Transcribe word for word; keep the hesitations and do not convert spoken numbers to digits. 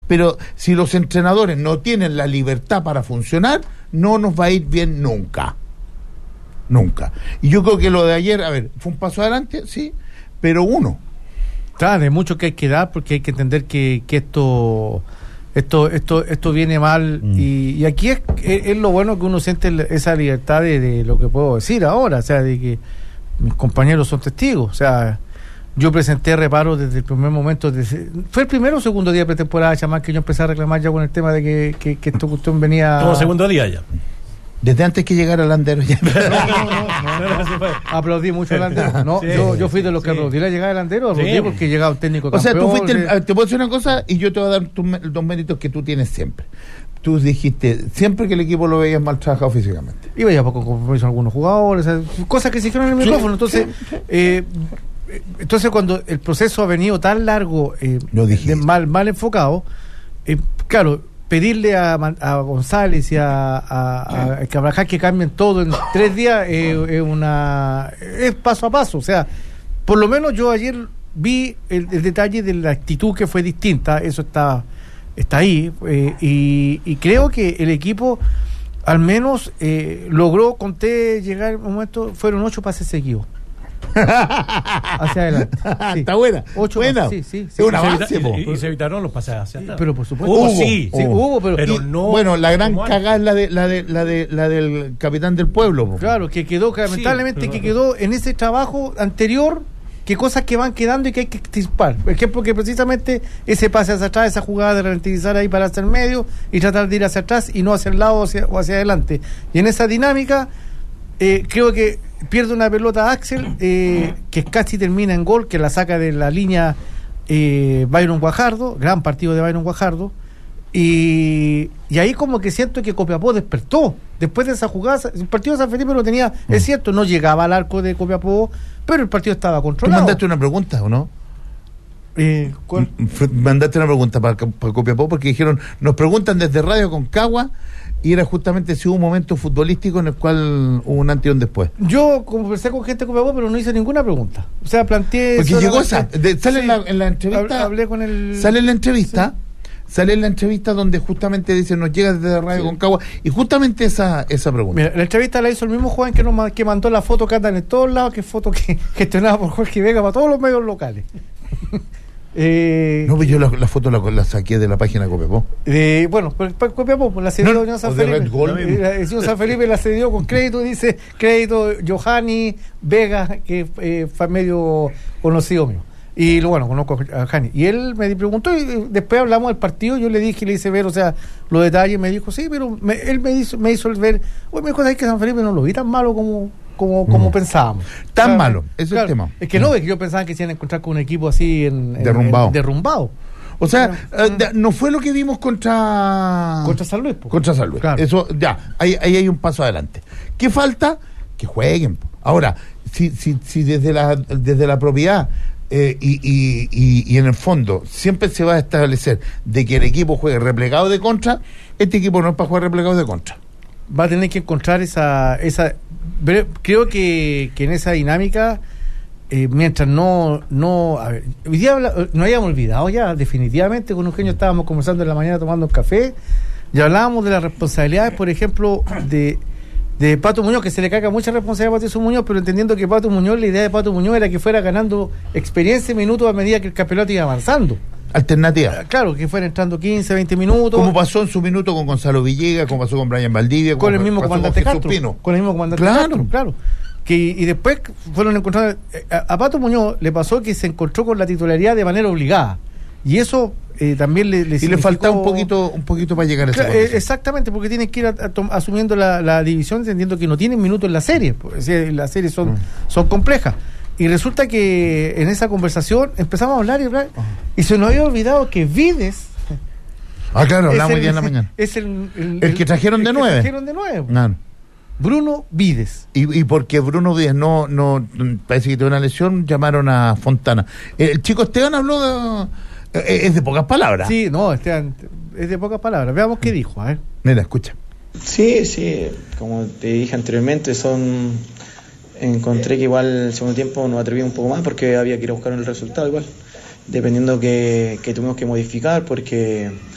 pero si los entrenadores no tienen la libertad para funcionar, no nos va a ir bien nunca. Nunca. Y yo creo que lo de ayer, a ver, fue un paso adelante, sí, pero uno. Claro, hay mucho que hay que dar porque hay que entender que, que esto esto esto esto viene mal mm. y, y aquí es, es, es lo bueno que uno siente esa libertad de, de lo que puedo decir ahora, o sea, de que mis compañeros son testigos, o sea, yo presenté reparos desde el primer momento, desde, fue el primero o segundo día de pretemporada, chamán, que yo empecé a reclamar ya con el tema de que, que, que esta cuestión venía... Todo segundo día ya. Desde antes que llegara Landero ya. No, no, no, no, no. Aplaudí mucho a Landero. No, sí, yo, yo fui de los que sí. aplaudí la llegada de Landero, aplaudí sí. porque llegaba un técnico campeón. O sea, tú fuiste, el, te puedo decir una cosa y yo te voy a dar tus dos méritos que tú tienes siempre. Tú dijiste siempre que el equipo lo veías mal trabajado físicamente. Y veía poco compromiso algunos jugadores, cosas que se dijeron en el micrófono. Entonces, eh, entonces cuando el proceso ha venido tan largo, eh, de mal, mal enfocado, eh, claro, pedirle a, a González y a, a, a Carvajal que cambien todo en tres días eh, es una es paso a paso, o sea, por lo menos yo ayer vi el, el detalle de la actitud que fue distinta, eso está está ahí, eh, y, y creo que el equipo al menos eh, logró, conté llegar un momento, fueron ocho pases seguidos hacia adelante. Sí. Está buena. Ocho buena. Pases, sí, sí, sí. Y, una base, evita, y, y se evitaron los pases hacia atrás. Pero por supuesto. Hubo, hubo, sí, sí, hubo, hubo pero, pero y, no. Bueno, la gran cagada es la de la de la de la del capitán del pueblo. Po. Claro, que quedó, que lamentablemente sí, pero, que quedó en ese trabajo anterior, que cosas que van quedando y que hay que extirpar. Por ejemplo, que precisamente ese pase hacia atrás, esa jugada de ralentizar ahí para hacer medio y tratar de ir hacia atrás y no hacia el lado o hacia, o hacia adelante. Y en esa dinámica, eh, creo que pierde una pelota Axel, eh, que casi termina en gol, que la saca de la línea eh, Byron Guajardo, gran partido de Byron Guajardo, y, y ahí como que siento que Copiapó despertó, después de esa jugada, el partido de San Felipe lo tenía, mm. es cierto, no llegaba al arco de Copiapó, pero el partido estaba controlado. ¿Tú mandaste una pregunta o no? Eh, ¿cuál? Mandaste una pregunta para, para Copiapó porque dijeron, nos preguntan desde Radio Concagua, y era justamente si hubo un momento futbolístico en el cual hubo un antes y un después. Yo conversé con gente de Copiapó, pero no hice ninguna pregunta. O sea, planteé... Porque llegó esa... De, sale sí, en, la, en la entrevista... Hablé con el... Sale en la entrevista... Sí. Sale en la entrevista donde justamente dice, nos llega desde Radio sí. Concagua, y justamente esa esa pregunta. Mira, la entrevista la hizo el mismo joven que nos que mandó la foto que andan en todos lados, que foto que gestionada por Jorge Vega para todos los medios locales. Eh, no, pues yo la, la foto la, la saqué de la página de Copiapó. Eh, bueno, pues, pues Copiapó, pues la cedió no, doña San Felipe. El señor San Felipe la cedió con crédito, dice crédito Johanny Vega, que eh, fue medio conocido mío. Y lo bueno, conozco a Jani. Y él me preguntó, y después hablamos del partido, yo le dije, le hice ver, o sea, los detalles, me dijo, sí, pero me, él me hizo, me hizo el ver, oye, me dijo, ¿sabes que San Felipe no lo vi tan malo como como, como mm. pensábamos? Tan o sea, malo, ese claro, es el tema. Es que no, es que yo pensaba que se iban a encontrar con un equipo así en, en, derrumbado. En, derrumbado. O sea, uh, de, no fue lo que vimos contra... Contra San Luis. Po. Contra San Luis. Claro. Eso, ya, ahí, ahí hay un paso adelante. ¿Qué falta? Que jueguen. Po. Ahora, si, si, si desde la, desde la propiedad... Eh, y, y, y, y en el fondo siempre se va a establecer de que el equipo juegue replegado de contra, este equipo no es para jugar replegado de contra. Va a tener que encontrar esa... esa creo que, que en esa dinámica, eh, mientras no... no a ver, hoy día habla, no habíamos olvidado ya, definitivamente, con Eugenio estábamos conversando en la mañana tomando un café, y hablábamos de las responsabilidades, por ejemplo, de... de Pato Muñoz, que se le carga mucha responsabilidad a Patricio Muñoz, pero entendiendo que Pato Muñoz, la idea de Pato Muñoz era que fuera ganando experiencia y minutos a medida que el campeonato iba avanzando. Alternativa. Claro, que fuera entrando quince, veinte minutos. Como pasó en su minuto con Gonzalo Villegas, como pasó con Brian Valdivia, con el mismo comandante con Castro. Pino. Con el mismo comandante claro. Castro, claro. Que, y después fueron encontrados. A, a Pato Muñoz le pasó que se encontró con la titularidad de manera obligada. Y eso eh, también le, le y le faltaba un poquito un poquito para llegar a esa claro, eh, exactamente, porque tienen que ir a, a tom, asumiendo la, la división, entendiendo que no tienen minutos en la serie, porque las series son, mm. son complejas. Y resulta que en esa conversación empezamos a hablar y hablar, uh-huh. y se nos había olvidado que Vides... Ah, claro, hablamos hoy día en la mañana. Es el, el, el que trajeron el, de el nueve. Que trajeron de nueve. No. Bruno Vides. Y, y porque Bruno Vides no, no, parece que tuvo una lesión, llamaron a Fontana. El chico Esteban habló de... Es de pocas palabras. Sí, no, Esteban, es de pocas palabras. Veamos qué dijo, a ver. Mira, escucha. Sí, sí, como te dije anteriormente, son... encontré que igual el segundo tiempo nos atreví un poco más porque había que ir a buscar el resultado igual, dependiendo que, que tuvimos que modificar porque